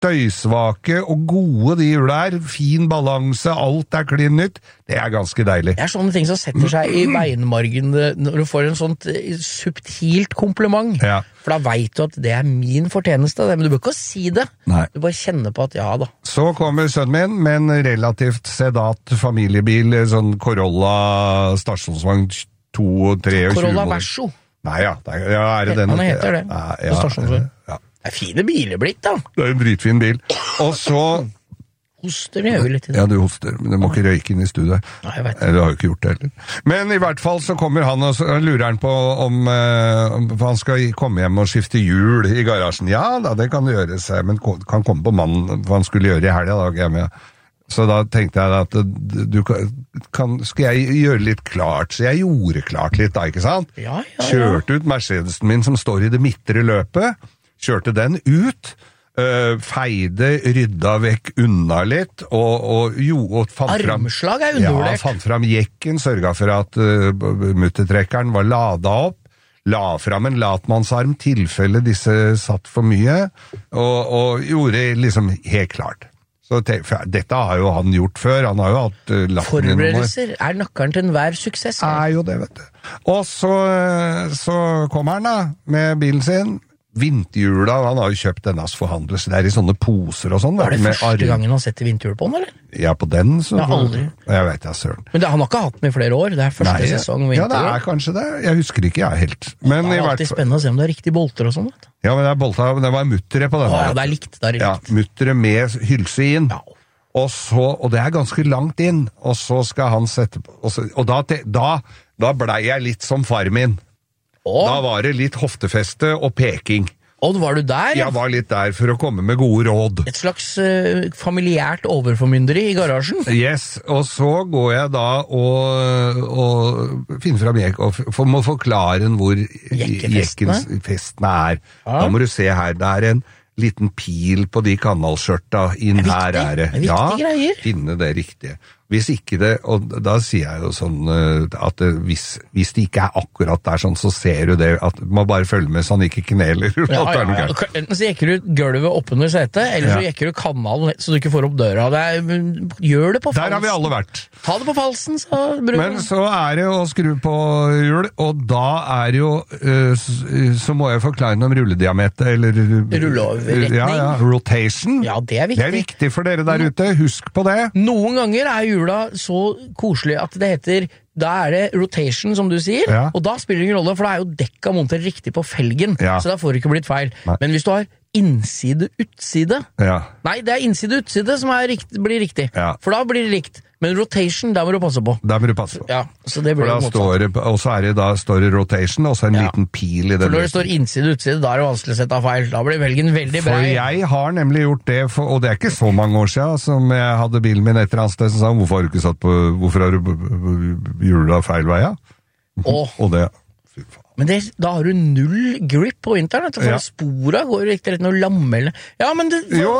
støysvake og gode de hjula fin balanse, alt klin nytt, det ganske deilig. Det sånne ting som setter seg i beinmargen når du får en sånt subtilt kompliment. Ja. For da vet du at det min fortjeneste, men du bør ikke si det. Nei. Du bare kjenner på at ja da. Så kommer sønnen min med en relativt sedat familiebil, sånn Corolla stasjonsvagn 2 og 3 og 20. Corolla Verso. Nei, ja, det den? Han heter det. Ja, ja. Det fine biler blitt, da. Det en dritfin bil. Og så... Hoster det jo litt i det. Ja, du hoster, men du må ikke røyke inn i studiet. Nei, jeg vet det. Du har jo ikke gjort det heller. Men i hvert fall så kommer han, og så lurer han på om han skal komme hjem og skifte hjul i garasjen. Ja, da, det kan du gjøre, men kan komme på mannen, hva han skulle gjøre i helga da, hjemme. Så da tenkte jeg at skal jeg gjøre litt klart, så jeg gjorde klart litt da, ikke sant? Ja. Kjørte ut Mercedesen min som står i det midtre løpet, kjørte den ut, feide, rydda vekk unna litt, og fant fram... Armslag undervurdert. Ja, fant fram jekken, sørget for at muttertrekkeren var ladet opp, la fram en latmannsarm, tilfelle disse satt for mye, og gjorde liksom helt klart. Så dette har jo han gjort før, han har jo hatt lappen i noen år. Forberedelser nøkkelen til enhver suksess. Jo det, vet du. Og så kommer han da, med bilen sin, vinterhjula, han har jo kjøpt denne forhandles, det i sånne poser og sånn. Var det første gangen han setter vinterhjul på den, eller? Ja, på den, så... Ja, aldri. Jeg vet, søren. Men han har ikke hatt den i flere år, det første sesong vinterhjul. Ja, det kanskje det, jeg husker ikke jeg helt. Men det alltid spennende å se om det riktig bolter og sånn, vet du. Ja, men det var muttere på den. Ja, det likt, det likt. Ja, muttere med hylse inn. Ja. Og det ganske langt inn, og så skal han sette på, og da ble jeg litt som far min. Da var det litt hoftefeste og peking. Og var du der? Jeg var litt der for å komme med gode råd. Et slags familiært overformynderi i garasjen? Yes, og så går jeg da og finner frem jekk, og må forklare hvor jekkefestene Da må du se her, det en liten pil på de kanalskjørta inn her det. Det viktige greier. Finne det riktige. Hvis ikke det, og da sier jeg jo sånn at hvis det ikke akkurat der sånn, så ser du det at man bare følger med så han ikke kneler. Enten så jekker du gulvet opp under setet, eller så jekker du kanalen så du ikke får opp døra. Gjør det på falsen. Der har vi alle vært. Ta det på falsen, så bruker Men så det å skru på hjul, og da jo så må jeg forklare noe om rullediameter, eller rulleoverretning. Ja, rotation. Ja, det viktig. Det viktig for dere der ute, husk på det. Noen ganger hjula så koselig at det heter, da det rotation som du sier, og da spiller det ingen rolle, for da jo dekka montert riktig på felgen, så da får det ikke blitt feil. Nei. Men hvis du har innside-utside, nei, det innside-utside som blir riktig, for da blir det likt. Men rotation, der må du passe på. Der må du passe på. Ja, så det blir og så står det rotation, og så en liten pil i den. For når det står innside-utside, da det vanskelig å sette av feil. Da blir velgen veldig brei. For jeg har nemlig gjort det, og det ikke så mange år siden, som jeg hadde bilen min et eller annet sted, som sa, hvorfor har du hjula feil vei? Og det... Men da har du null grip på vinteren, for spora går riktig rett noe lammel. Ja, men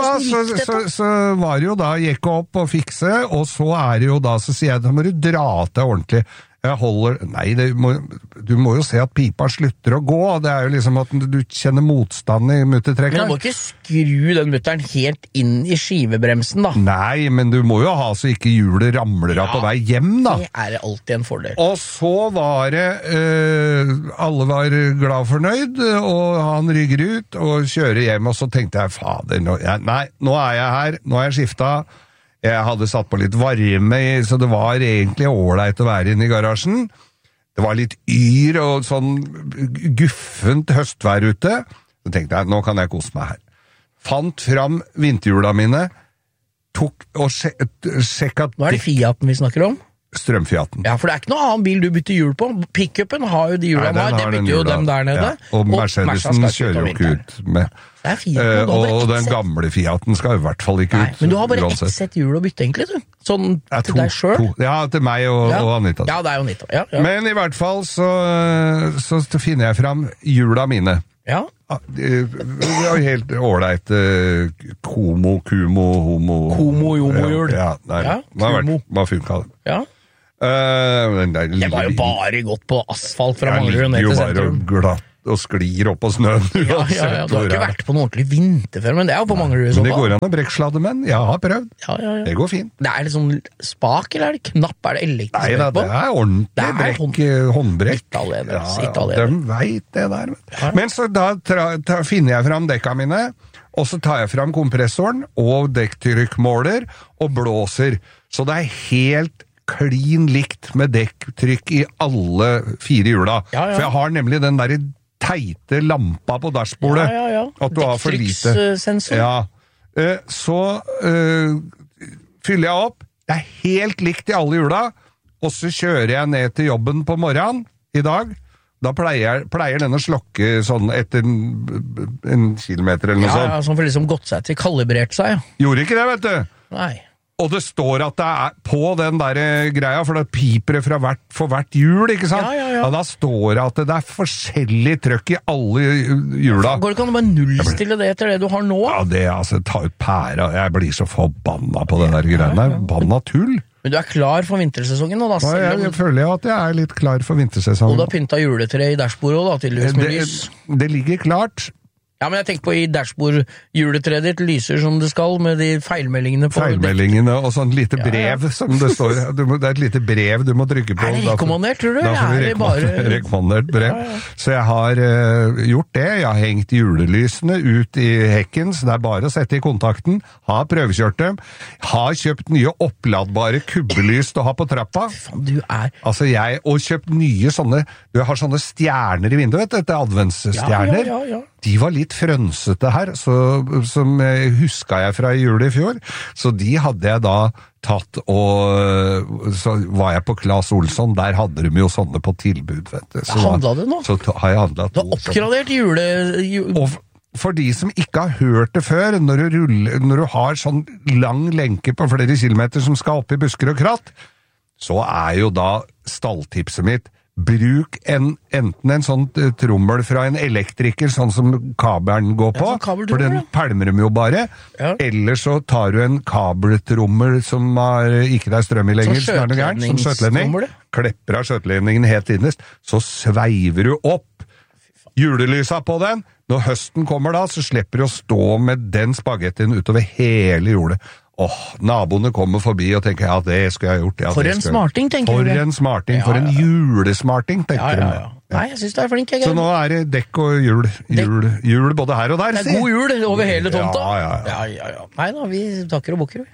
så var det jo da jekke opp og fikse, og så det jo da, så sier jeg, da må du dra til ordentlig. Nei, du må jo se at pipa slutter å gå, det jo liksom at du kjenner motstand i muttertrekkeren. Men du må ikke skru den mutteren helt inn i skivebremsen da. Nei, men du må jo ha så ikke hjulet ramler av på vei hjem da. Det alltid en fordel. Og så var det, alle var glad fornøyd, og han rygger ut og kjører hjem, og så tenkte jeg, fader, nå jeg her, nå har jeg skiftet. Jeg hadde satt på litt varme, så det var egentlig ålreit å være inne i garasjen. Det var litt og sånn guffent høstvær ute. Så tenkte jeg, nå kan jeg kose meg her. Fant fram vinterhjula mine, tok og sjekket... Nå det Fiaten vi snakker om? Strømfiaten. Ja, for det ikke noe annen bil du bytter hjul på. Pickupen har jo de hjulene her, det bytter jo dem der nede. Ja. Og Mercedesen kjører jo ikke ut med... Det fint. Og den gamle Fiaten skal i hvert fall ikke ut. Men du har bare ett sett hjul å bytte egentlig, du. Sånn til deg selv. Ja, til meg og Anita. Ja, det jo Anita. Ja. Men i hvert fall så finner jeg fram hjula mine. Ja. Det var helt ålreit Komo, homo... Komo-jomo-hjul. Ja, hva funka det? Ja. Det var jo bare gått på asfalt fra Manglerud ned til sentrum. Det var jo glatt og sklir opp på snøen. Ja, du har ikke vært på noe ordentlig vinterfør, men det jo på Manglerud. Men det går an å brekke sladdemenn, jeg har prøvd. Ja. Det går fint. Det liksom spak, eller det knapp? Det elektrisk brekk på? Nei, det ordentlig brekk, håndbrekk. De vet det der. Ja. Men så da finner jeg fram dekka mine, og så tar jeg fram kompressoren og dekktrykkmåler og blåser. Så det helt klin likt med dekktrykk i alle 4 hjula. For jeg har nemlig den der teite lampa på dashbordet. At du har for lite. Dekktrykksensor. Ja. Så fyller jeg opp. Det helt likt i alle hjula, og så kjører jeg ned til jobben på morgenen i dag. Da pleier den å slokke sånn etter en kilometer eller noe sånt. Ja, sånn for liksom gått seg til, kalibrert seg. Gjorde ikke det, vet du. Nei. Og det står at det på den der greia, for det piper det for hvert hjul, ikke sant? Ja. Da står det at det forskjellig trøkk i alle hjula. Går det ikke an å bare nullstille det etter det du har nå? Ja, det ta ut pæra. Jeg blir så forbanna på det der greiene der. Banna tull. Men du klar for vintersesongen nå, da? Jeg føler jo at jeg litt klar for vintersesongen. Og du har pynta juletre i dashbordet da, tydeligvis med lys? Det ligger klart. Ja, men jeg tenker på i dashbord-juletreet ditt lyser som det skal, med de feilmeldingene på... Feilmeldingene og sånn lite brev som det står. Det et lite brev du må trykke på. Det rekommandert, tror du? Da får du rekommandert brev. Ja. Så jeg har gjort det. Jeg har hengt julelysene ut i hekken, så det bare å sette i kontakten. Har prøvekjørt dem. Har kjøpt nye oppladbare kubbelys til å ha på trappa. Faen, du Altså og kjøpt nye sånne, du har sånne stjerner i vinduet, dette adventsstjerner. Ja. De var litt frønsete her, som huska jeg fra jul i fjor, så de hadde jeg da tatt, og så var jeg på Claes Olsson, der hadde de jo sånne på tilbud, vet du. Så handlet det nå? Så har jeg handlet. Du har oppgradert Og for de som ikke har hørt det før, når du har sånn lang lenke på flere kilometer som skal opp i busker og kratt, så jo da stalltipset mitt bruk enten en sånn trommel fra en elektriker, sånn som kabelen går på, for den pælmer dem jo bare, eller så tar du en kabeltrommel som ikke det strøm i lenger, som skjøtledning, klepper av skjøtledningen helt innerst, så sveiver du opp julelysa på den. Når høsten kommer da, så slipper du å stå med den spagettien utover hele jordet. Naboene kommer forbi og tenker, det skulle jeg gjort. For en smarting, tenker jeg. For en smarting, for en julesmarting, tenker jeg. Nei, jeg synes du flink, jeg. Så nå det dekk og jul både her og der. Det god jul over hele tomta. Ja. Nei da, vi takker og bukker.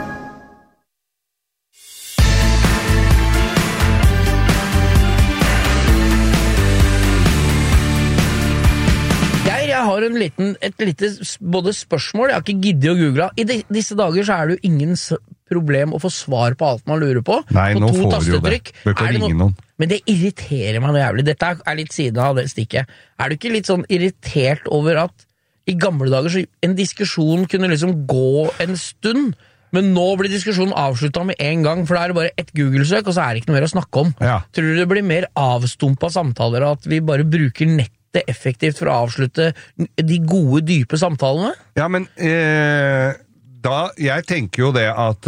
Jeg har et lite både spørsmål, jeg har ikke giddet å google. I disse dager så det jo ingen problem å få svar på alt man lurer på. Nei, på nå 2 får du jo det. Bør ringe noen. Men det irriterer meg noe jævlig. Dette litt siden av det stikket. Du ikke litt sånn irritert over at i gamle dager så en diskusjon kunne liksom gå en stund, men nå blir diskusjonen avsluttet med en gang, for da det bare et Google-søk, og så det ikke noe mer å snakke om. Ja. Tror du det blir mer avstumpet samtaler, at vi bare bruker nettet effektivt for å avslutte de gode, dype samtalene? Ja, men jeg tenker jo det at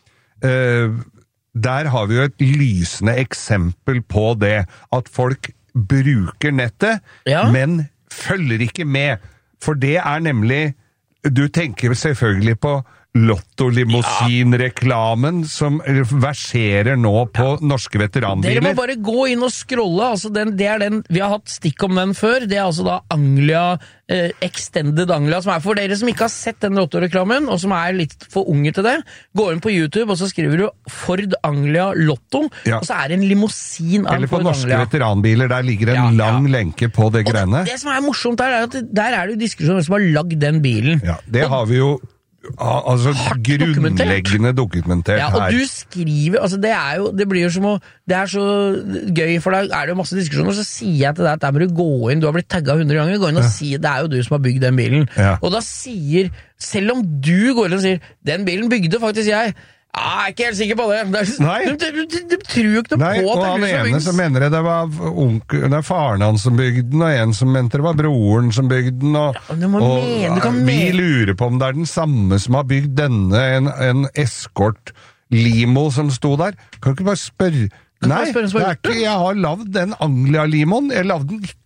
der har vi jo et lysende eksempel på det, at folk bruker nettet, men følger ikke med. For det nemlig, du tenker selvfølgelig på Lotto-limousin-reklamen som verserer nå på norske veteranbiler. Dere må bare gå inn og scrolle, altså vi har hatt stikk om den før, det altså da Anglia, Extended Anglia, som for dere som ikke har sett den Lotto-reklamen, og som litt for unge til det, gå inn på YouTube, og så skriver du Ford Anglia Lotto, og så det en limousin av Ford Anglia. Eller på norske veteranbiler, der ligger en lang lenke på det greiene. Det som morsomt at der det jo diskusjoner som har lagd den bilen. Ja, det har vi jo grunnleggende dokumentert her. Og du skriver, altså det blir jo som det så gøy, for da det jo masse diskusjoner, så sier jeg til deg at der må du gå inn, du har blitt tagget 100 ganger, gå inn og si, det jo du som har bygd den bilen. Og da sier, selv om du går inn og sier, den bilen bygde faktisk jeg ikke helt sikker på det. Du tror jo ikke noe på at og han ene som mener det var faren hans som bygde den, og en som mente det var broren som bygde den, og vi lurer på om det den samme som har bygd denne, en Escort limo som sto der. Kan du ikke bare spørre? Nei, jeg har lavd den Anglia-limoen. Jeg lavde den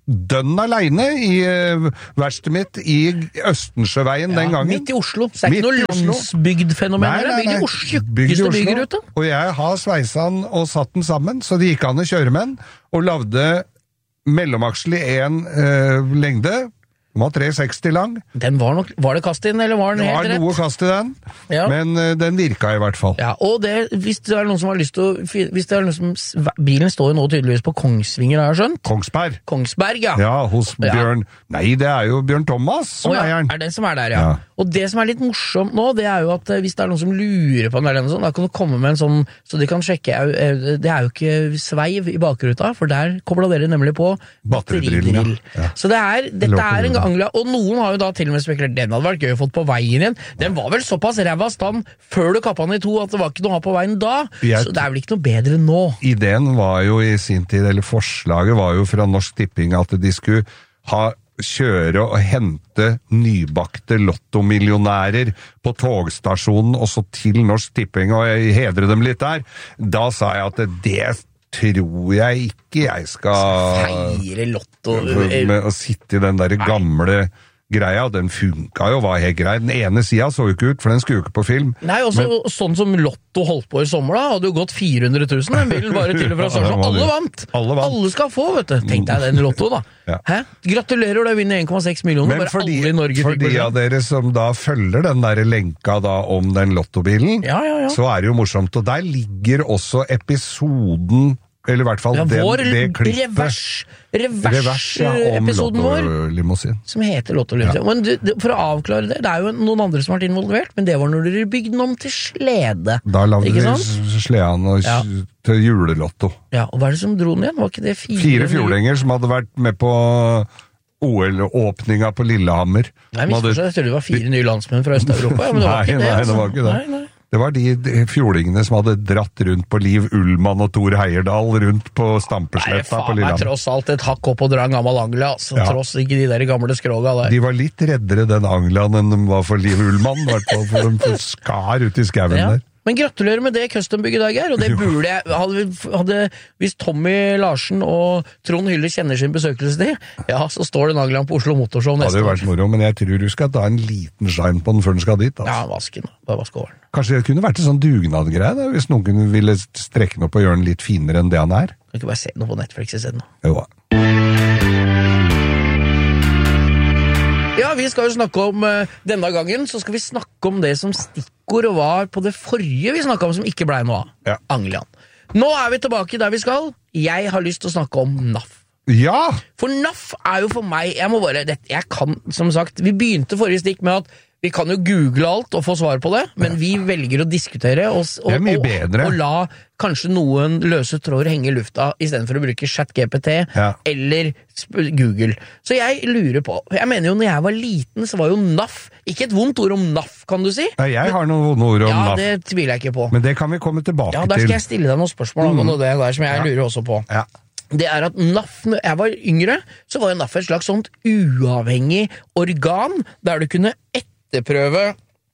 dønn alene i verkstedet mitt i Østensjøveien den gangen. Midt i Oslo. Så det er ikke noe landsbygdfenomen. Det er bygd i Oslo. Tjukkeste byggeruta. Og jeg har sveiset og satt den sammen, så det gikk an å kjøre med den, og lavde mellomaksel i en lengde. Den var 360 lang. Den var det kast i den, eller var den helt rett? Det var noe kast i den, men den virka i hvert fall. Ja, og hvis det er noen som har lyst til å... bilen står jo nå tydeligvis på Kongsvinger, har jeg skjønt? Kongsberg, ja. Ja, hos Bjørn... Nei, det er jo Bjørn Thomas som eier den. Er det som er der, ja. Og det som er litt morsomt nå, det er jo at hvis det er noen som lurer på den eller noe sånt, da kan du komme med en sånn, så de kan sjekke, det er jo ikke sveiv i bakruta, for der kobler dere nemlig på batteridrill. Ja. Så dette er en Anglia, og noen har jo da til og med spekulert, den hadde vært gøy å fått på veien igjen. Den var vel såpass ræva stand før du kappet den i to at det var ikke noe å ha på veien da, så det er vel ikke noe bedre nå. Ideen var jo i sin tid, eller forslaget var jo fra Norsk Tipping at de skulle kjøre og hente nybakte lottomillionærer på togstasjonen, og så til Norsk Tipping, og jeg hedrer dem litt der. Da sa jeg at det tror jeg ikke jeg skal feire lotto med å sitte i den der gamle greia, den funka jo, var helt grei. Den ene siden så jo ikke ut, for den skulle jo ikke på film. Nei, også sånn som Lotto holdt på i sommer da, hadde jo gått 400 000, den bilen bare til og fra sommer. Alle vant! Alle skal få, vet du. Tenk deg den Lotto da. Hæ? Gratulerer, du har vunnet 1,6 millioner, bare alle i Norge. For de av dere som da følger den der lenka da om den Lottobilen, så er det jo morsomt, og der ligger også episoden, eller i hvert fall det klippet. Revers-episoden vår, som heter Lotto-limousin. Men for å avklare det er jo noen andre som har vært involvert, men det var når dere bygde den om til slede. Da lagde vi sleden til julelotto. Ja, og hva er det som dro den igjen? Var ikke det 4 fjordinger som hadde vært med på OL-åpninga på Lillehammer. Nei, jeg trodde det var 4 nye landsmenn fra Øst-Europa, men det var ikke det. Nei, det var ikke det. Nei. Det var de fjordingene som hadde dratt rundt på Liv Ullmann og Tor Heyerdahl rundt på Stampesletta på Lillehammer. Nei, tross alt et hakk opp og dra en gammel Anglia, altså, tross ikke de der gamle skråga der. De var litt reddere den Angliaen enn de var for Liv Ullmann, for de skar ut i skauen der. Men gratulerer med det custombygget i dag her, og det burde jeg, hvis Tommy Larsen og Trond Hylle kjenner sin besøkelsestid, så står det en Anglian på Oslo Motorshow neste år. Det hadde jo vært moro, men jeg tror du skal ta en liten shine på den før den skal dit. Altså. Ja, vasken, bare vask over den. Kanskje det kunne vært en sånn dugnadgreie, hvis noen ville strekke den opp og gjøre den litt finere enn det han er. Kan ikke bare se noe på Netflix i stedet nå. Jo. Ja, vi skal jo snakke om denne gangen, så skal vi snakke om det som stikkord var på det forrige vi snakket om som ikke ble noe av. Ja. Anglian. Nå er vi tilbake der vi skal. Jeg har lyst til å snakke om NAF. Ja! For NAF er jo for meg, jeg kan, som sagt, vi begynte forrige stikk med at vi kan jo google alt og få svar på det, men vi velger å diskutere og la kanskje noen løse tråder henge i lufta i stedet for å bruke ChatGPT eller Google. Så jeg lurer på, jeg mener jo når jeg var liten så var jo NAF, ikke et vondt ord om NAF, kan du si? Nei, jeg har noen vonde ord om NAF. Ja, det tviler jeg ikke på. Men det kan vi komme tilbake til. Ja, der skal jeg stille deg noen spørsmål om noe det der som jeg lurer også på. Ja. Det er at NAF, når jeg var yngre, så var jo NAF et slags sånt uavhengig organ, der du kunne etterprøve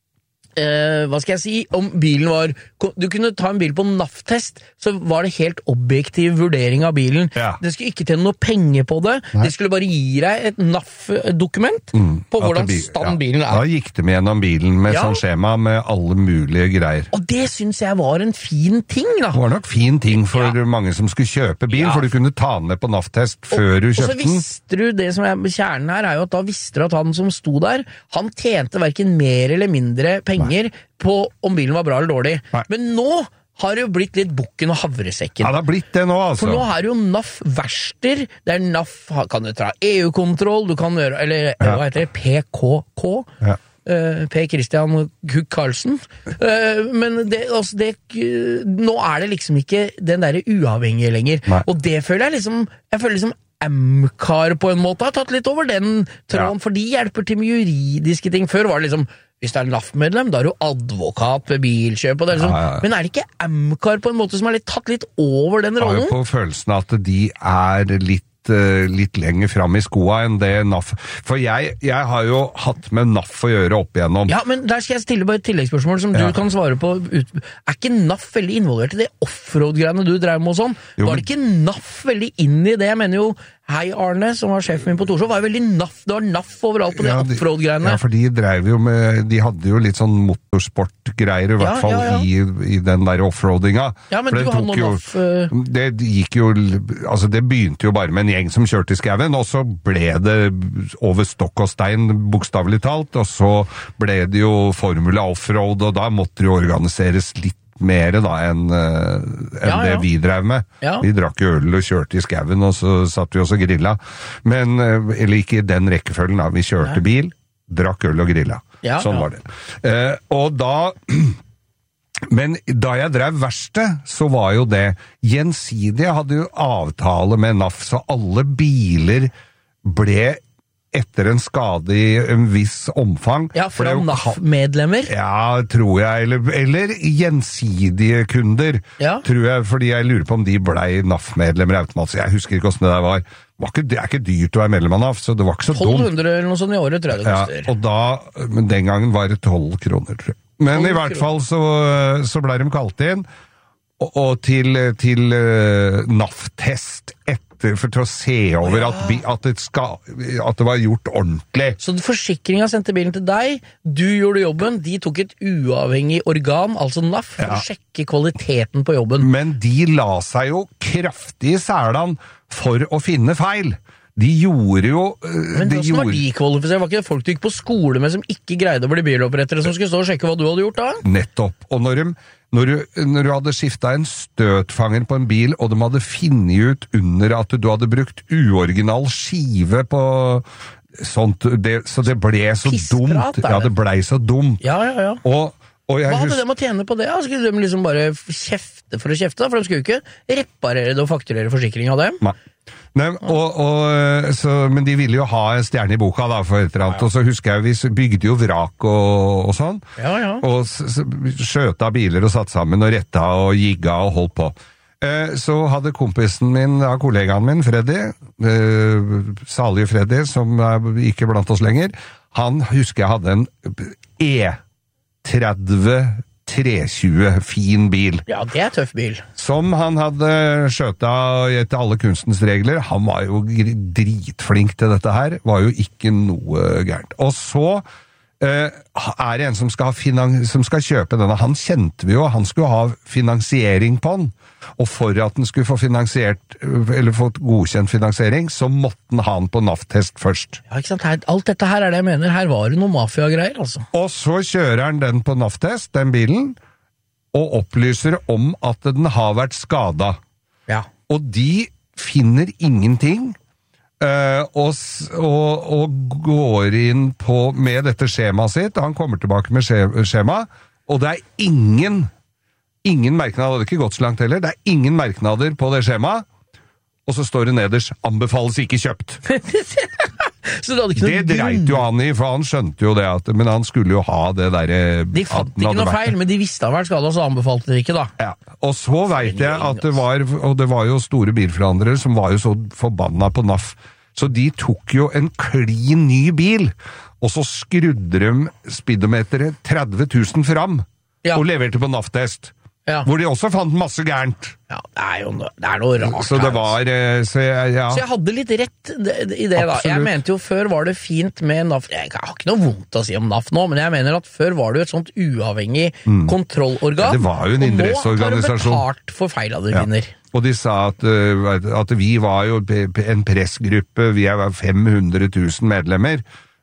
hva skal jeg si, om bilen var du kunne ta en bil på NAF-test, så var det helt objektiv vurdering av bilen. Det skulle ikke tjene noe penger på det. Det skulle bare gi deg et NAF-dokument på hvordan stand bilen er. Da gikk de gjennom bilen med sånn skjema med alle mulige greier. Og det synes jeg var en fin ting da. Det var nok fin ting for mange som skulle kjøpe bil, for du kunne ta den med på NAF-test før du kjøpte den. Og så visste du, det som er kjernen her er jo at da visste du at han som sto der, han tjente hverken mer eller mindre penger på om bilen var bra eller dårlig. Men nå har det jo blitt litt bukken og havresekken. Ja, det har blitt det nå, altså. For nå er det jo NAF-verster, det er NAF, kan du ta EU-kontroll, du kan gjøre, eller hva heter det, PKK? Ja. Per Christian Kuk Karlsen. Men nå er det liksom ikke den der uavhengige lenger. Og det føler jeg liksom Amcar på en måte har tatt litt over den tråden, for de hjelper til med juridiske ting. Før var det liksom, hvis det er NAF-medlem, da er du advokat ved bilkjøp, og det er liksom, men er det ikke Amcar på en måte som har tatt litt over den rollen? Jeg har jo på følelsen at de er litt lenger fram i skoa enn det NAF. For jeg har jo hatt med NAF å gjøre opp igjennom. Ja, men der skal jeg stille bare et tilleggsspørsmål som du kan svare på. Er ikke NAF veldig involvert i det offroad-greiene du drev med og sånn? Var det ikke NAF veldig inn i det? Jeg mener jo, Hei Arne, som var sjefen min på Torshov, var jo veldig naff. Det var naff overalt på de offroad-greiene. Ja, for de drev jo med, de hadde jo litt sånn motorsport-greier, i hvert fall i den der offroadinga. Ja, men du har noen naff... Det gikk jo, altså det begynte jo bare med en gjeng som kjørte i skauen, og så ble det over stokk og stein, bokstavelig talt, og så ble det jo Formula Offroad, og da måtte det jo organiseres litt mer da enn det vi drev med. Ja. Vi drakk øl og kjørte i skauen, og så satt vi også og grilla. Men, eller ikke i den rekkefølgen da, vi kjørte bil, drakk øl og grilla. Ja, sånn var det. Og da... Men da jeg drev verksted, så var jo det gjensidig. Jeg hadde jo avtale med NAF, så alle biler ble etter en skade i en viss omfang. Ja, fra NAF-medlemmer? Ja, tror jeg, eller gjensidige kunder, tror jeg, fordi jeg lurer på om de blei NAF-medlemmer automatisk. Jeg husker ikke hvordan det der var. Det er ikke dyrt å være medlem av NAF, så det var ikke så dumt. 1200 eller noe sånt i året, tror jeg det koster. Ja, og da, men den gangen var det 12 kroner, tror jeg. Men i hvert fall så ble de kalt inn, og til NAF-test for til å se over at det var gjort ordentlig. Så forsikringen sendte bilen til deg, du gjorde jobben, de tok et uavhengig organ, altså NAF, for å sjekke kvaliteten på jobben. Men de la seg jo kraftig i sælene for å finne feil. De gjorde jo... Men hvordan var de kvalifisert? Var ikke det folk du gikk på skole med som ikke greide å bli bilopprettere, som skulle stå og sjekke hva du hadde gjort da? Nettopp. Og når du hadde skiftet en støtfanger på en bil, og de hadde finnet ut under at du hadde brukt uoriginal skive på sånt, så det ble så dumt. Ja, det ble så dumt. Ja. Og hva hadde de å tjene på det? Skulle de liksom bare kjefte for å kjefte? For de skulle jo ikke reparere det og fakturere forsikring av dem. Nei, men de ville jo ha en stjerne i boka da, for et eller annet, og så husker jeg vi bygde jo vrak og sånn, og skjøta biler og satt sammen og retta og gigga og holdt på. Så hadde kompisen min, kollegaen min, Freddy, salige Freddy, som er ikke blant oss lenger, han husker jeg hadde en E30 320 fin bil. Ja, det er tøff bil. Som han hadde skjøta etter alle kunstens regler. Han var jo dritflink til dette her. Var jo ikke noe gærent. Og så er det en som skal kjøpe denne. Han kjente vi jo, han skulle ha finansiering på den. Og for at den skulle få finansiert, eller fått godkjent finansiering, så måtte den ha den på NAF-test først. Ja, ikke sant? Alt dette her er det jeg mener. Her var det noen mafia-greier, altså. Og så kjører han den på NAF-test, den bilen, og opplyser om at den har vært skadet. Ja. Og de finner ingenting, og går inn med dette skjemaet sitt, og han kommer tilbake med skjemaet, og det er ingen merknader, det hadde ikke gått så langt heller, det er ingen merknader på det skjemaet, og så står det nederst, anbefales ikke kjøpt. Så det dreit jo han i, for han skjønte jo det, men han skulle jo ha det der... De fant ikke noe feil, men de visste han vært skadet, så anbefalte det ikke da. Ja, og så vet jeg at det var jo store bilforhandlere som var jo så forbanna på NAF, så de tok jo en klin ny bil, og så skrudde de speedometeret 30 000 fram, og leverte på NAF-test. Ja. Hvor de også fant masse gærent. Ja, det er noe rart. Så det var, så jeg hadde litt rett i det. Absolutt. Da. Jeg mente jo før var det fint med NAF. Jeg har ikke noe vondt å si om NAF nå, men jeg mener at før var det jo et sånt uavhengig kontrollorgan. Ja, det var jo en interesseorganisasjon. Og nå har de betalt for feil av det finner. Og de sa at vi var jo en pressgruppe, vi er 500 000 medlemmer,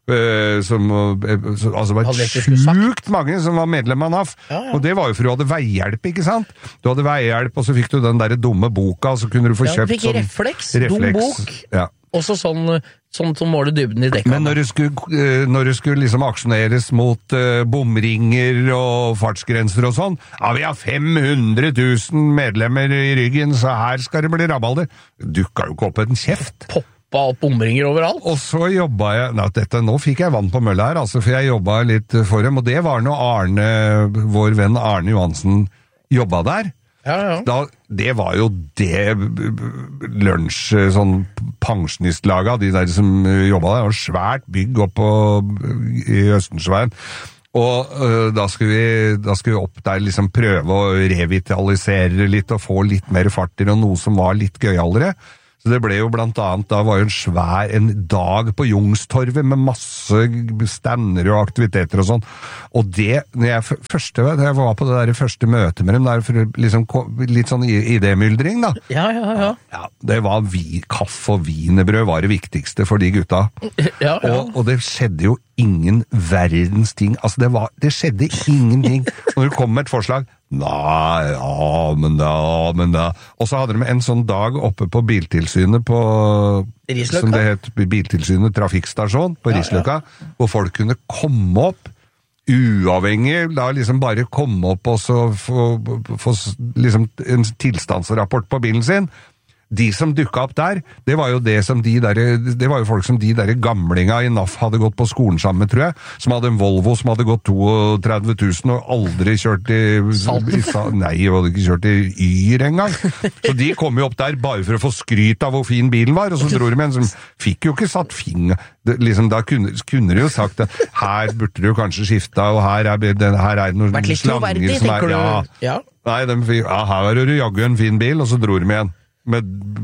altså var sjukt mange som var medlem av NAF, og det var jo for du hadde veihjelp, ikke sant? Du hadde veihjelp, og så fikk du den der dumme boka, så kunne du få kjøpt fikk refleks, dum bok, også sånn som måler dybden i dekka. Men når det skulle liksom aksjoneres mot bomringer og fartsgrenser og sånn, vi har 500 000 medlemmer i ryggen, så her skal det bli rabalder. Dukka jo ikke opp en kjeft. Opp bomringer overalt. Og så jobbet jeg, nå fikk jeg vann på mølla her, altså, for jeg jobbet litt for dem, og det var når vår venn Arne Johansen jobbet der. Ja. Det var jo det lunsj, sånn pensjonistlaget, de der som jobbet der, og svært bygg oppe i Østensveien. Og da skulle vi opp der, liksom prøve å revitalisere litt, og få litt mer fart i, og noe som var litt gøyaldere. Så det ble jo blant annet, da var jo en dag på Youngstorget med masse stander og aktiviteter og sånn. Og det, når jeg var på det der første møtet med dem, der for liksom, litt sånn idémyldring da. Ja, det var kaffe og wienerbrød var det viktigste for de gutta. Ja. Og det skjedde jo ingen verdens ting. Altså det skjedde ingenting. Når det kom med et forslag, nei, men da. Og så hadde de en sånn dag oppe på Biltilsynet på Risløkka? Som det het, Biltilsynet trafikkstasjon på Risløkka, hvor folk kunne komme opp uavhengig, da liksom bare komme opp og så få liksom en tilstandsrapport på bilen sin. De som dukket opp der, det var jo folk som de der gamlinga i NAF hadde gått på skolen sammen, tror jeg, som hadde en Volvo som hadde gått 32 000 og aldri kjørt nei, og hadde ikke kjørt i Yr engang. Så de kom jo opp der bare for å få skryt av hvor fin bilen var, og så dro de med en som fikk jo ikke satt finger. Liksom, da kunne de jo sagt at her burde du kanskje skifte, og her er noen slanger som ja. Nei, her er det jaggu en fin bil, og så dro de med en. Nei,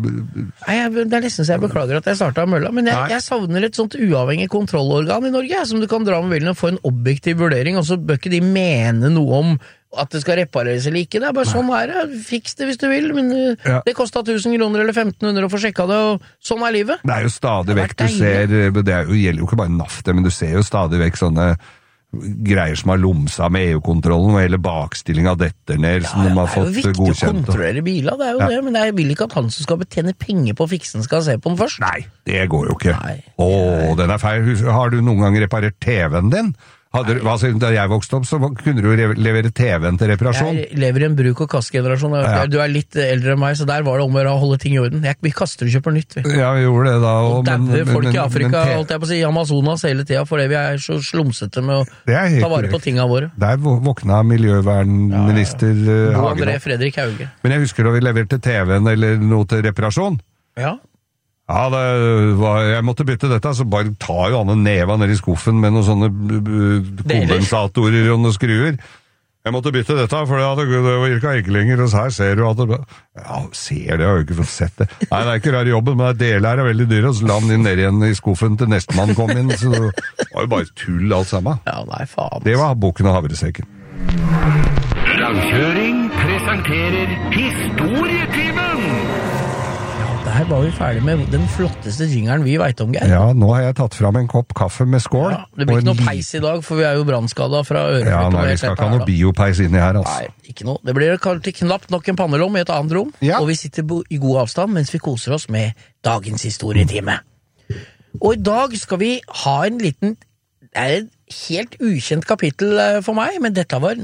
det nesten så jeg beklager at jeg startet av mølla, men jeg savner et sånt uavhengig kontrollorgan i Norge, som du kan dra med bilen og få en objektiv vurdering, og så bør ikke de mene noe om at det skal repareres eller ikke. Det bare sånn det, fiks det hvis du vil, men det kostet 1000 kroner eller 1500 å få sjekket det, og sånn livet. Det jo stadig vekk, du ser, det gjelder jo ikke bare NAF det, men du ser jo stadig vekk sånne greier som har lomsa med EU-kontrollen, og hele bakstilling av dette ned, som de har fått godkjent. Det jo viktig å kontrollere biler, det jo det, men jeg vil ikke at han som skal betjene penger på fiksen skal se på den først. Nei, det går jo ikke. Den feil. Har du noen gang reparert TV-en din? Da jeg vokste opp, så kunne du levere TV-en til reparasjon. Jeg lever i en bruk- og kastgenerasjon. Du litt eldre enn meg, så der var det om å holde ting i orden. Vi kaster og kjøper nytt. Ja, vi gjorde det da. Og dauer folk i Afrika, holdt jeg på å si, Amazonas hele tida, fordi vi så slumsete med å ta vare på tingene våre. Der våkna miljøvernminister André Fredrik Hauge. Men jeg husker da vi leverte TV-en eller noe til reparasjon. Ja, jeg måtte bytte dette, så bare tar jo han en neva ned i skuffen med noen sånne kondensatorer og noen skruer. Jeg måtte bytte dette, for det virket ikke lenger, og så her ser du at det... Ja, ser det, jeg har jo ikke fått sett det. Nei, det ikke rar i jobben, men deler her veldig dyre, og så la han inn ned igjen i skuffen til nestemann kom inn, så det var jo bare tull alt sammen. Ja, nei, faen. Det var bukken og havresekken. Langkjøring presenterer Historietimen! Her var vi ferdig med den flotteste jingeren vi vet om, Geir. Ja, nå har jeg tatt fram en kopp kaffe med skål. Ja, det blir ikke noe peis i dag, for vi jo brannskadet fra øret. Ja, nei, vi skal ikke ha noe biopeis inni her, altså. Nei, ikke noe. Det blir knapt nok en pannelom i et annet rom, og vi sitter i god avstand mens vi koser oss med dagens historietime. Og i dag skal vi ha en liten, det et helt ukjent kapittel for meg, men dette var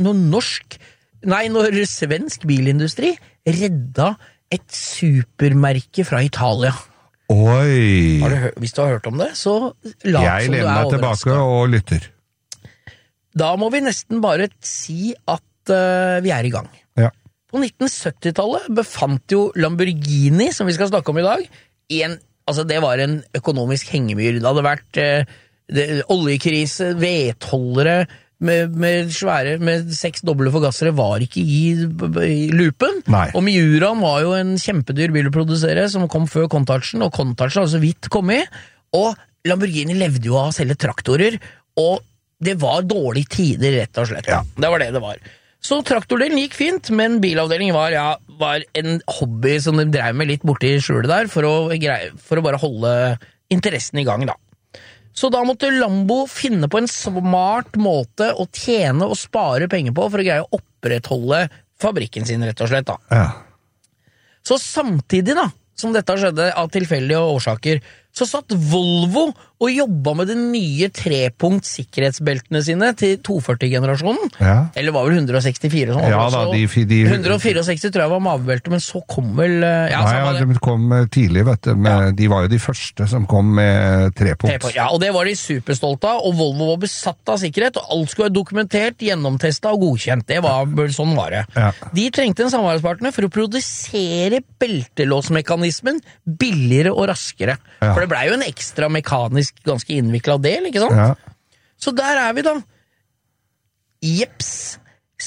når svensk bilindustri redda et supermerke fra Italia. Oi! Hvis du har hørt om det, så jeg lener meg tilbake og lytter. Da må vi nesten bare si at vi i gang. Ja. På 1970-tallet befant jo Lamborghini, som vi skal snakke om i dag, det var en økonomisk hengemyr. Det hadde vært oljekrise, vedholdere, med 6 doble forgassere var ikke i loopen. Nei. Og Miuraen var jo en kjempedyr bil å produsere, som kom før Contacen, og Contacen har så vidt kommet. Og Lamborghini levde jo av å selge traktorer, og det var dårlige tider, rett og slett. Ja. Det var det det var. Så traktordelen gikk fint, men bilavdelingen var en hobby som de drev med litt borte i skjulet der, for å bare holde interessen i gang, da. Så da måtte Lambo finne på en smart måte å tjene og spare penger på for å greie å opprettholde fabrikken sin, rett og slett. Da. Ja. Så samtidig som dette skjedde av tilfeldige årsaker, så satt Volvo og jobba med de nye 3-punkt sikkerhetsbeltene sine til 240-generasjonen. Ja. Eller var vel 164 sånn. Ja da, 164 tror jeg var mavebelte, men så kom vel... de kom tidlig, vet du. De var jo de første som kom med 3-punkt. Ja, og det var de superstolte av, og Volvo var besatt av sikkerhet, og alt skulle være dokumentert, gjennomtestet og godkjent. Sånn var det. Ja. De trengte en samarbeidspartner for å produsere beltelåsmekanismen billigere og raskere. Ja. For det ble jo en ekstra mekanisk ganske innviklet del, ikke sant? Ja. Så der vi da. Jeps.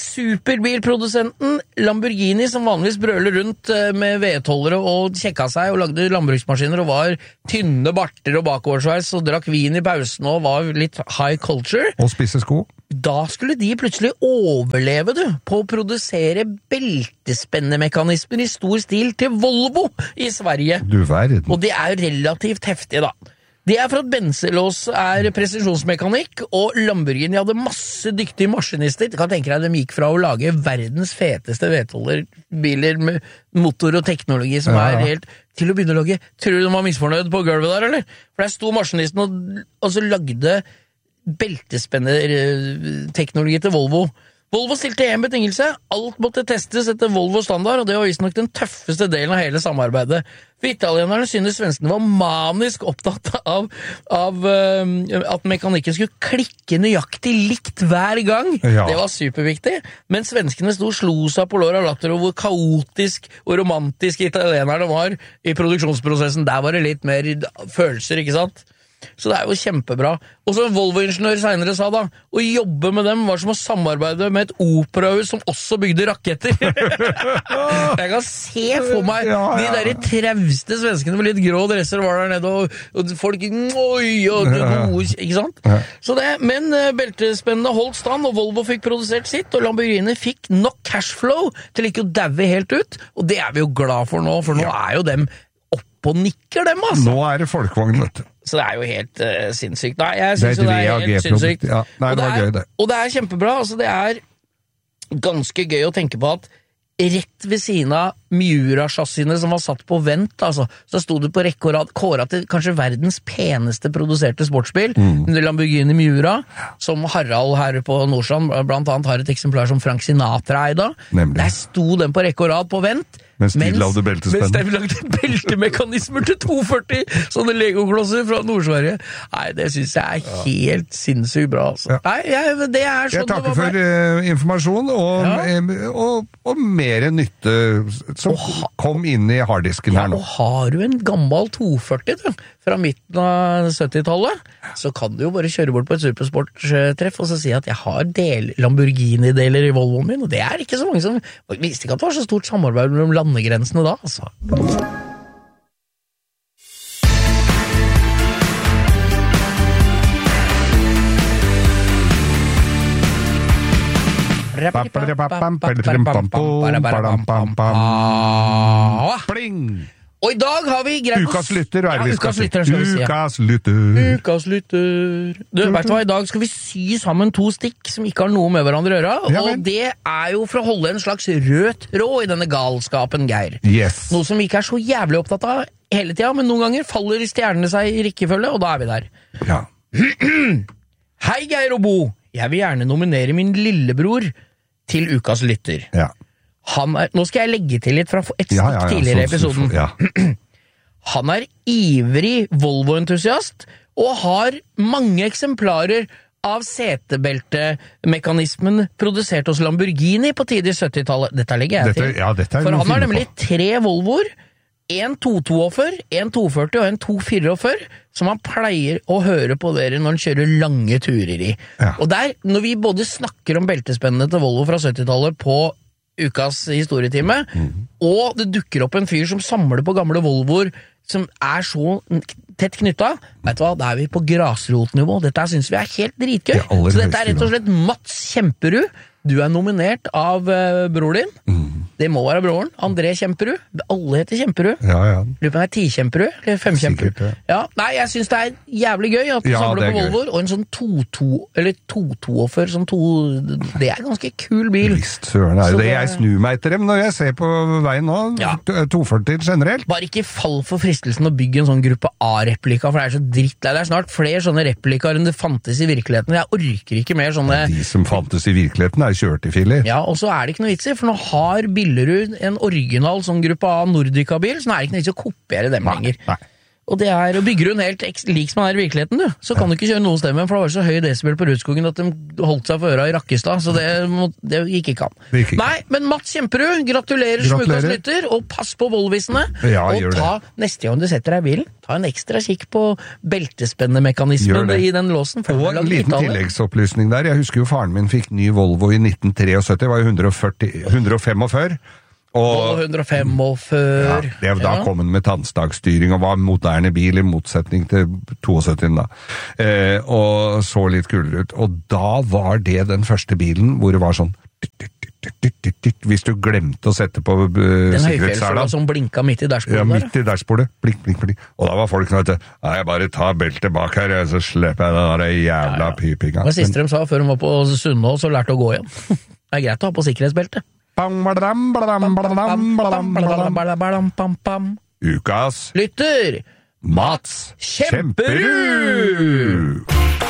superbilprodusenten Lamborghini, som vanligvis brøler rundt med vedholdere og kjekka seg og lagde landbruksmaskiner og var tynne barter og bakoversveis og drakk vin i pausen og var litt high culture. Og spisse sko. Da skulle de plutselig overleve, på å produsere beltespennemekanismer i stor stil til Volvo i Sverige. Du verden. Og det jo relativt heftig, da. Det for at benselås presisjonsmekanikk, og Lamborghini hadde masse dyktige maskinister. Du kan tenke deg, de gikk fra å lage verdens feteste vedholderbiler med motor og teknologi som helt, til å begynne å lage. Tror du de var misfornøyd på gulvet der, eller? For der sto maskinisten og så lagde beltespennerteknologi til Volvo. Volvo stilte en betingelse, alt måtte testes etter Volvo standard, og det var visstnok den tøffeste delen av hele samarbeidet. For italienerne synes svenskene var manisk opptatt av at mekanikken skulle klikke nøyaktig likt hver gang. Ja. Det var superviktig, men svenskene slo seg på lår av latter over hvor kaotisk og romantisk italienerne var i produksjonsprosessen. Der var det litt mer følelser, ikke sant? Så det jo kjempebra. Og som en Volvo-ingeniør senere sa da, å jobbe med dem var som å samarbeide med et operahus som også bygde raketter. Jeg kan se for meg de der trauste svenskene med litt grå dresser var der nede, og folk ikke sant? Så men beltespennene holdt stand, og Volvo fikk produsert sitt, og Lamborghini fikk nok cashflow til ikke å daue helt ut, og det vi jo glad for nå, for nå jo dem opp og nikker dem, altså. Nå det folkevogn, vet du. Så det jo helt sinnssykt. Nei, jeg synes det helt sinnssykt. Ja. Nei, det var gøy, det. Og det kjempebra. Altså, det ganske gøy å tenke på at rett ved siden av Miura-chassisene som var satt på vent, altså, så stod det på rekke og rad, kåret til kanskje verdens peneste produserte sportsbil, Lamborghini Miura, som Harald her på Nordstrand blant annet har et eksemplar som Frank Sinatra i dag. Der stod den på rekke og rad på vent, mens de lagde beltespenn. Mens de lagde beltemekanismer til 240, sånne Lego-klosser fra Nord-Sverige. Nei, det synes jeg helt sinnssykt bra, altså. Nei, det sånn jeg takker for informasjon og mer nytte som kom inn i harddisken her nå. Og har du en gammel 240 fra midten av 70-tallet, så kan du jo bare kjøre bort på et supersporttreff og så si at jeg har Lamborghini-deler i Volvoen min, og det ikke så mange som visste ikke at det var så stort samarbeid mellom landegrensene da, altså. Pling! Og i dag har vi greit Ukas lytter, Ukas lytter, skal vi si. Ukas lytter. Du, vet du hva, i dag skal vi sy sammen 2 stikk som ikke har noe med hverandre å gjøre, og det jo for å holde en slags rød tråd i denne galskapen, Geir. Yes. Noe som vi ikke så jævlig opptatt av hele tida, men noen ganger faller stjernene seg i rekkefølge, og da vi der. Ja. Hei, Geir og Bo. Jeg vil gjerne nominere min lillebror til Ukas lytter. Ja. Nå skal jeg legge til litt fra et stikk tidligere i episoden. Han ivrig Volvo-entusiast, og har mange eksemplarer av setebeltemekanismen produsert hos Lamborghini på tidlig 70-tallet. Dette legger jeg til. For han har nemlig 3 Volvoer, en 242, en 240 og en 244, som han pleier å høre på dere når han kjører lange turer i. Ja. Og når vi både snakker om beltespennene til Volvo fra 70-tallet på Ukas historietime, og det dukker opp en fyr som samler på gamle Volvoer som så tett knyttet, vet du hva, da vi på grasrotnivå. Dette synes vi helt dritgøy. Så dette rett og slett Mats Kjemperud. Du nominert av bror din. Det må være broren. André Kjemperud. Alle heter Kjemperud. Ja. Lurer på 10 Kjemperud, eller 5 Kjemperud. Ja. Nei, jeg synes det jævlig gøy at du samler på Volvoer, og en sånn 242, sånn 2... Det ganske kul bil. Visst, søren det. Jeg snur meg etter dem når jeg ser på veien nå. 240 generelt. Bare ikke fall for fristelsen å bygge en sånn gruppe A-replika, for det så dritt. Det snart flere sånne replikaer enn det fantes i virkeligheten. Jeg orker ikke mer sånne... De som fantes i virkeligheten kjørt i filler. Ja, og så det ikke noe vits i, for nå har Billerud en original sånn gruppe A Nordica-bil, så nå det ikke noe vits i å kopiere dem lenger. Nei. Og det bygger hun helt lik som den er i virkeligheten, du. Så kan du ikke kjøre noen sted med, for det var så høy desibel på Rudskogen at de holdt seg for øra i Rakkestad, så det gikk ikke an. Nei, men Mats Kjemperud, gratulerer som ukas lytter, og pass på voldvisene. Ja, og ta, neste gang du setter deg i bilen, ta en ekstra kikk på beltespennemekanismen i den låsen. Og en liten tilleggsopplysning der. Jeg husker jo faren min fikk ny Volvo i 1973, det var jo 145. Og 145. Ja, da kom den med tannstagstyring og var en moderne bil i motsetning til 72 da. Og så litt kulere ut. Og da var det den første bilen hvor det var sånn hvis du glemte å sette på sikkerhetssela som blinka midt i dashbordet. Ja, midt i dashbordet. Blink, blink, blink. Og da var folk sånn at jeg bare tar beltet bak her, så slipper jeg den der jævla pipinga. Det siste de sa før de var på Sunnaas og lærte å gå igjen. Det greit å ha på sikkerhetsbelte. Ukas lytter Mats Kjemperud.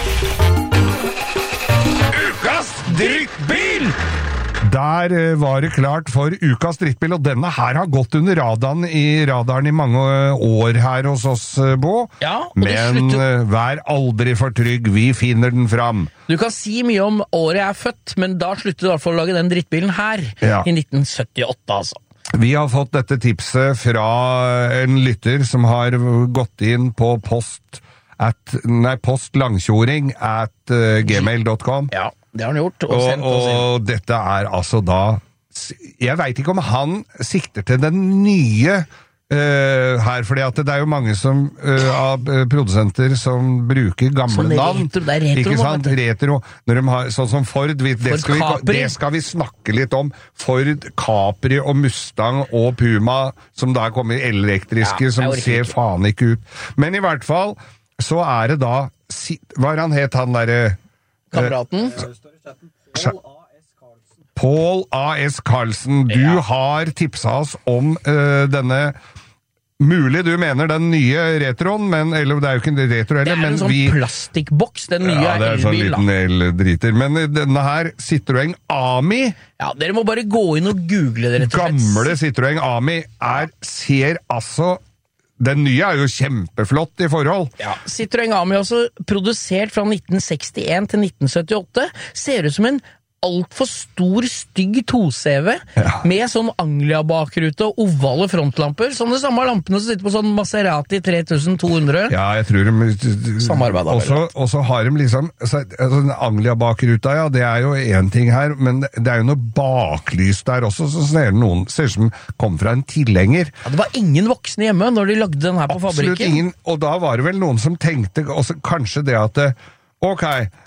Ukas drittbil! Der var det klart for ukas drittbil, og denne her har gått under radaren i mange år her hos oss, Bo. Ja, men vær aldri for trygg, vi finner den fram. Du kan si mye om året jeg er født, men da slutter du i hvert fall å lage den drittbilen her, i 1978 altså. Vi har fått dette tipset fra en lytter som har gått inn på postlangkjoring@gmail.com. Ja. Det har han gjort. Og dette er altså da jeg vet ikke om han sikter til den nye her, fordi at det er jo mange av produsenter som bruker gamle navn. Ikke sant? Retro. Når de har, sånn som Ford, det skal vi snakke litt om. Ford, Capri og Mustang og Puma, som da kommer elektriske, som ser faen ikke ut. Men i hvert fall, så er det da, hva er han het, han der kameraten? Paul A.S. Carlsen, du har tipset oss om denne, mulig du mener den nye retroen, men, eller det er jo ikke en retro heller, men en sånn plastikkboks, den nye elbil. Ja, det er sånn liten eldriter, men denne her, Citroën Ami. Ja, dere må bare gå inn og google det, rett og slett. Gamle Citroën Ami ser altså, den nye er jo kjempeflott i forhold. Ja, Citroën Ami er også produsert fra 1961 til 1978, ser ut som en alt for stor, stygg 2CV med sånn Anglia-bakrute og ovale frontlamper, som de samme lampene som sitter på sånn Maserati 3200. Ja, jeg tror de samarbeider. Og så har de liksom sånn Anglia-bakruta, ja, det er jo en ting her, men det er jo noe baklys der også, så ser det ser ut som kom fra en tilhenger. Ja, det var ingen voksne hjemme når de lagde den her på fabrikken. Absolutt ingen, og da var det vel noen som tenkte også, kanskje det at ok,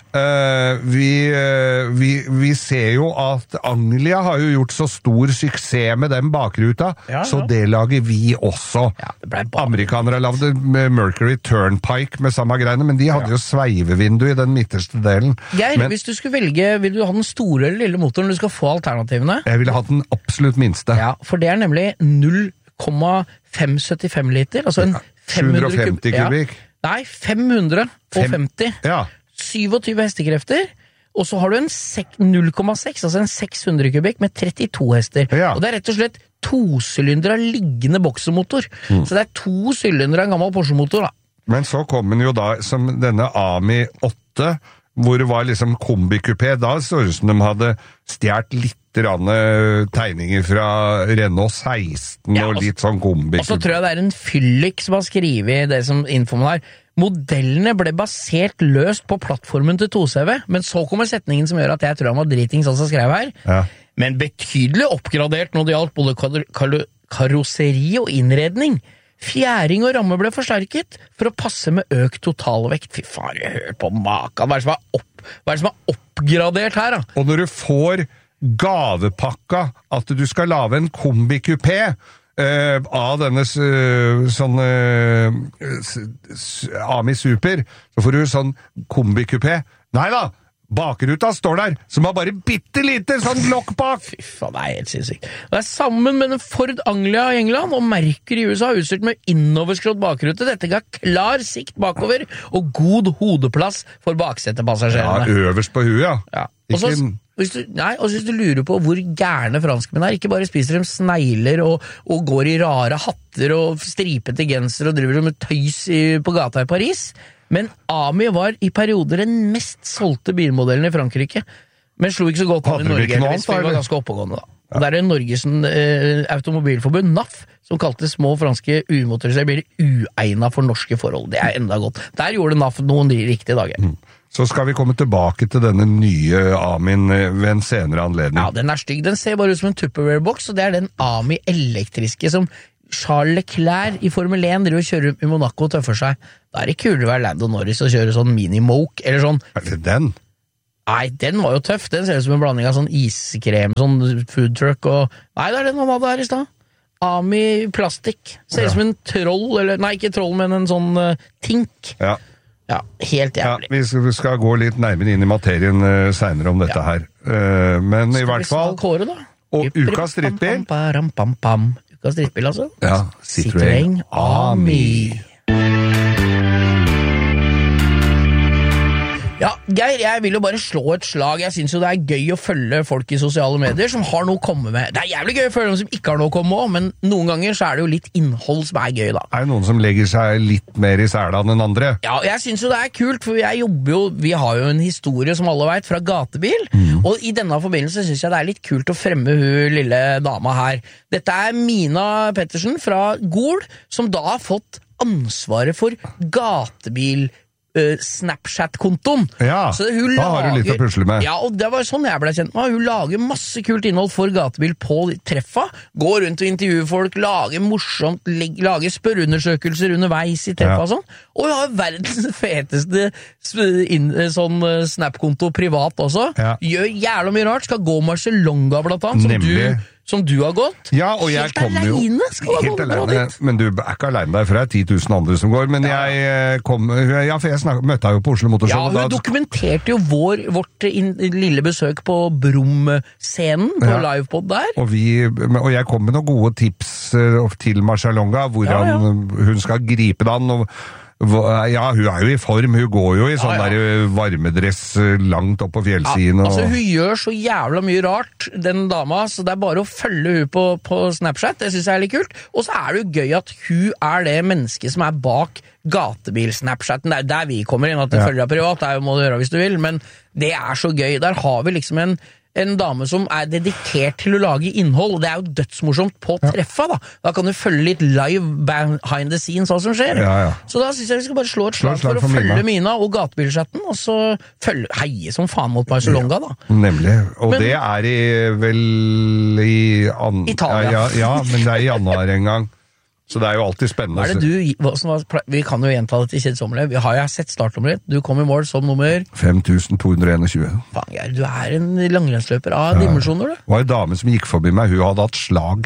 vi ser jo at Anglia har jo gjort så stor suksess med den bakruta, så det lager vi også. Amerikanere lavde Mercury Turnpike med samme greiene, men de hadde jo sveivevindu i den midterste delen. Geir, hvis du skulle velge, vil du ha den store eller lille motoren? Du skal få alternativene. Jeg ville ha den absolutt minste. Ja, for det er nemlig 0,575 liter, altså en 750 kubikk. Nei, 550. Ja. 27 hestekrefter, og så har du en 0,6, altså en 600 kubikk med 32 hester. Ja. Og det er rett og slett 2-sylindere liggende boksemotor. Så det er 2 sylindere en gammel Porsche-motor, da. Men så kom den jo da som denne Ami 8, hvor det var liksom kombikupé. Da så det ut som de hadde stjert litt tegninger fra Renault 16 og litt sånn kombikupé. Og så tror jeg det er en fyllik som har skrivet det som infoen her. Modellene ble basert løst på plattformen til 2CV, men så kommer setningen som gjør at jeg tror han var dritings altså skrev her. Ja. Men betydelig oppgradert når det gjaldt både karosseri og innredning. Fjæring og ramme ble forsterket for å passe med økt totalvekt. Fy faen, jeg hører på maka. Hva er det som er oppgradert her, da? Og når du får gavepakka at du skal lage en kombikupé av denne sånn Ami Super, så får du sånn kombikupé. Nei da! Bakruta står der, som har bare bittelite sånn lokk bak. Fy faen, det er helt sinnssykt. Det er sammen med en Ford Anglia i England og Mercury i USA utstyrt med innoverskrådd bakrute. Dette ga klar sikt bakover og god hodeplass for baksetepassasjerene. Ja, øverst på huet, ja. Og så hvis du lurer på hvor gærne franskmenn ikke bare spiser de snegler og går i rare hatter og stripete genser og driver med tøys på gata i Paris, men Ami var i perioder den mest solgte bilmodellen i Frankrike, men slo ikke så godt av i Norge, hvis vi var ganske oppegående da. Og der Norges automobilforbund, NAF, som kalte små franske umotoriserte biler uegnet for norske forhold. Det enda godt. Der gjorde NAF noen riktige dager. Så skal vi komme tilbake til denne nye Amin ved en senere anledning. Ja, den stygg. Den ser bare ut som en Tupperware-boks, og det den Ami elektriske som Charles Leclerc i Formel 1 driver og kjører i Monaco og tøffer seg. Da det kulere å være Lando Norris og kjøre sånn mini-moke, eller sånn. Det den? Nei, den var jo tøff. Den ser ut som en blanding av sånn iskrem, sånn food truck og... Nei, det den han hadde her i sted. Ami plastikk. Ser ut som en troll, eller... Nei, ikke troll, men en sånn tink. Ja, helt jævlig. Ja, vi skal gå litt nærmere inn i materien senere om dette her. Men i hvert fall... Kåre, da? Og ukas drittbil? Ukas drittbil, altså? Ja, Citroën Ami. Ja, Geir, jeg vil jo bare slå et slag. Jeg synes jo det gøy å følge folk i sosiale medier som har noe å komme med. Det jævlig gøy å følge dem som ikke har noe å komme med, men noen ganger så det jo litt innhold som gøy da. Det noen som legger seg litt mer i selen enn andre? Ja, jeg synes jo det kult, for jeg jobber jo, vi har jo en historie som alle vet fra gatebil, og i denne forbindelse synes jeg det litt kult å fremme hun lille dama her. Dette Mina Pettersen fra Gol, som da har fått ansvaret for gatebil Snapchat-kontoen. Ja, så da har du litt å pusle med. Ja, og det var sånn jeg ble kjent med. Hun lager masse kult innhold for gatebil på treffa, går rundt og intervjuer folk, lager morsomt, lager spørreundersøkelser underveis i treffa og sånn, og hun har verdens feteste sånn Snap-konto privat også. Gjør jævla mye rart, skal gå Marcialonga blant annet, som du har gått. Ja, og jeg kommer jo helt alene, men du ikke alene der, for det 10 000 andre som går, men jeg kom, for jeg møtte deg jo på Oslo Motorshow. Ja, hun dokumenterte jo vårt lille besøk på Brum-scenen på livepod der. Og jeg kom med noen gode tips til Marcialonga, hvordan hun skal gripe den, og ja, hun jo i form, hun går jo i sånn der varmedress langt opp på fjellsiden. Ja, altså hun gjør så jævla mye rart, den dama, så det bare å følge hun på Snapchat, det synes jeg litt kult. Og så det jo gøy at hun det mennesket som bak gatebil-Snapchaten, det der vi kommer inn, at det følger deg privat, det må du gjøre hvis du vil, men det så gøy. Der har vi liksom en dame som dedikert til å lage innhold, og det jo dødsmorsomt på treffa da. Da kan du følge litt live behind the scenes hva som skjer. Så da synes jeg vi skal bare slå et slag for å følge Mina og gatebilchatten, og så heie som faen mot Marcialonga da. Nemlig, og men, det vel i Italia. Ja, men det i januar en gang. Så det jo alltid spennende. Vi kan jo gjenta det til kjedsommelig. Vi har jo sett startnummeret. Du kom i mål som nummer 5221. Faen, Geir, du en langrennsløper av dimensjoner, du. Det var en dame som gikk forbi meg. Hun hadde hatt slag.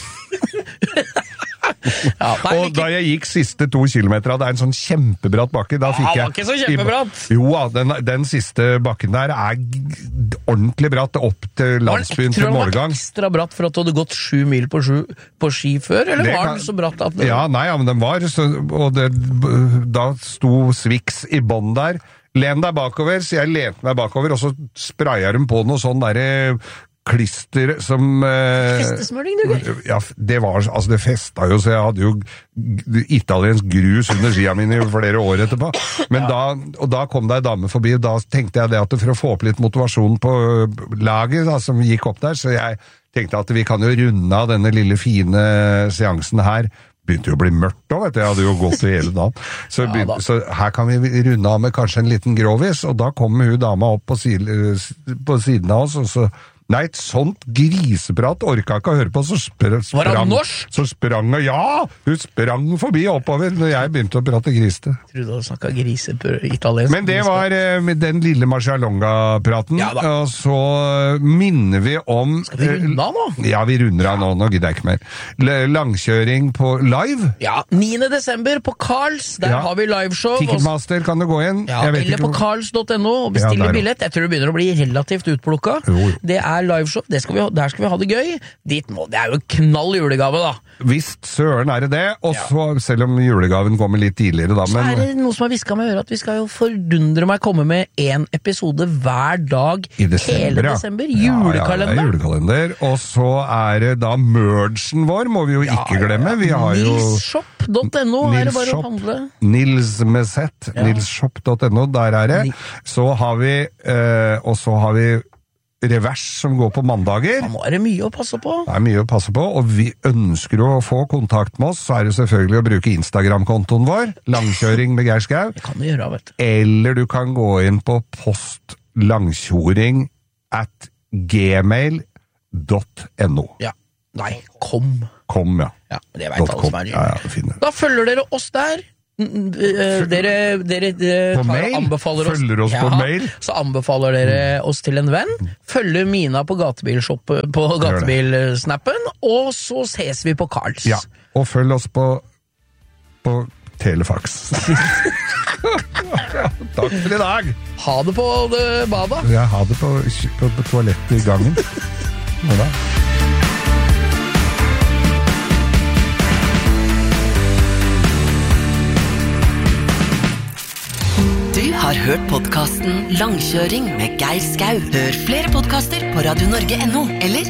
Og da jeg gikk siste 2 kilometer, det en sånn kjempebratt bakke, da fikk jeg... Det var ikke så kjempebratt! Jo, den siste bakken der ordentlig bratt opp til landsbyen til morgen. Var den ekstra bratt for at du hadde gått 7 mil på ski før, eller var den så bratt at... Men den var, og da sto Swix i bånd der. Len deg bakover, så jeg lente meg bakover, og så sprayet de på noe sånn der... klister som festesmøring, du går? Ja, det festet jo, så jeg hadde jo italiensk grus under skia mine i flere år etterpå. Men da kom det en dame forbi, og da tenkte jeg det at for å få opp litt motivasjon på laget da, som gikk opp der, så jeg tenkte at vi kan jo runde av denne lille fine seansen her. Begynte jo å bli mørkt da, vet du, jeg hadde jo gått det hele dagen. Så her kan vi runde av med kanskje en liten grovis, og da kom hun dama opp på siden av oss, og så nei, et sånt griseprat orka ikke å høre på, så var han norsk? Så sprang hun sprang forbi oppover når jeg begynte å prate griste. Jeg trodde du snakket grisepør-italiensk. Men det var den lille Marcialonga-praten, og så minner vi om... Skal vi runde av nå? Ja, vi runder av nå gidder jeg ikke mer. Langkjøring på live. Ja, 9. desember på Karls, der har vi liveshow. Ticketmaster kan du gå inn. Ja, eller på karls.no og bestille billett. Jeg tror det begynner å bli relativt utplukket. Det er liveshow, der skal vi ha det gøy. Det er jo knall julegave, da. Visst, søren er det, og så, selv om julegaven kommer litt tidligere da, så er det noe som har visket med øret, at vi skal jo fordundre meg komme med en episode hver dag i desember, hele desember, julekalender. Ja, julekalender, og så er det da mergen vår, må vi jo ikke glemme. Vi har jo Nilsshop.no er det bare å handle. Nilsshop.no, der er det. Så har vi, og så har vi Revers som går på mandager. Da er det mye å passe på. Det er mye å passe på, og vi ønsker å få kontakt med oss, så er det selvfølgelig å bruke Instagram-kontoen vår, Langkjøring med Geir Skau. Det kan du gjøre, vet du. Eller du kan gå inn på postlangkjoring@gmail.no. Ja. Nei, kom, ja. Ja, det vet alle som er gjør. Da følger dere oss der. Dere på mail? Følger oss på mail? Så anbefaler dere oss til en venn. Følger Mina på gatebilsnappen, og så ses vi på Karls. Ja, og følg oss på Telefax. Takk for i dag. Ha det på badet. Ja, ha det på toalettet i gangen. Nå da. Du har hørt podcasten Langkjøring med Geir Skau. Hør flere podcaster på radionorge.no eller